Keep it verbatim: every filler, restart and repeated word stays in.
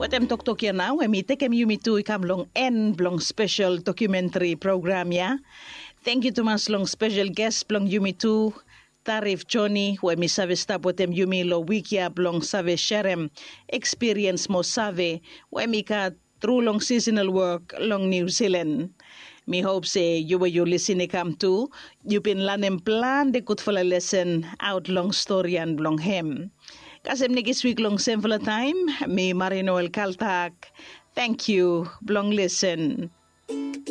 Potem tok tok ya now, emi tekem yumi tu ikam long en blong special documentary program ya. Thank you to mas long special guest blong yumi tu. Tarif Johnny, wemi save sta potem yumi lo wikia blong save sherem experience mo save, wemi ka through long seasonal work long New Zealand. Me hope say you were you listening come to. You been learning plan de good for a lesson out long story and long him. Kasem nigis week long same for the time. Me Marino El Kaltak. Thank you. Long listen.